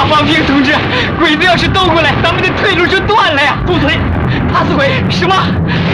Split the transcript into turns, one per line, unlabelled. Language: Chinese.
方平同志，鬼子要是斗过来，咱们的退路就断了呀！
住嘴！
怕死鬼！什么？